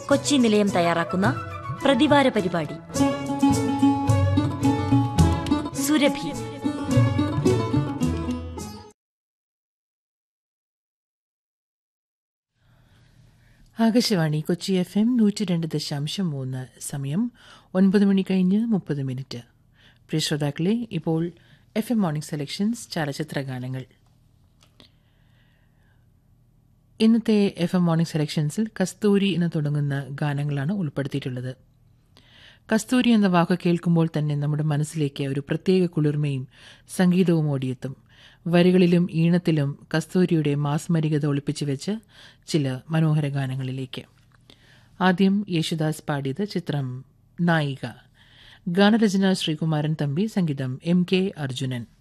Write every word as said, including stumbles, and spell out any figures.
കൊച്ചി നിലയം തയ്യാറാക്കുന്ന പ്രതിവാര പരിപാടി സുരഭി. ആകാശവാണി കൊച്ചി എഫ് എം നൂറ്റി രണ്ട് ദശാംശം മൂന്ന്. സമയം ഒൻപത് മണി കഴിഞ്ഞ് മുപ്പത് മിനിറ്റ്. പ്രിയ ശ്രോതാക്കളെ, ഇപ്പോൾ എഫ് എം മോർണിംഗ് സെലക്ഷൻസ് ചലച്ചിത്ര ഗാനങ്ങൾ. ഇന്നത്തെ എഫ് എം മോർണിംഗ് സെലക്ഷൻസിൽ കസ്തൂരി എന്ന് തുടങ്ങുന്ന ഗാനങ്ങളാണ് ഉൾപ്പെടുത്തിയിട്ടുള്ളത്. കസ്തൂരി എന്ന വാക്ക് കേൾക്കുമ്പോൾ തന്നെ നമ്മുടെ മനസ്സിലേക്ക് ഒരു പ്രത്യേക കുളിർമയും സംഗീതവും ഓടിയെത്തും. വരികളിലും ഈണത്തിലും കസ്തൂരിയുടെ മാസ്മരികത ഒളിപ്പിച്ചു വെച്ച് ചില മനോഹര ഗാനങ്ങളിലേക്ക്. ആദ്യം യേശുദാസ് പാടിയത്, ചിത്രം നായിക. ഗാനരചന ശ്രീകുമാരൻ തമ്പി, സംഗീതം എം കെ അർജുനൻ.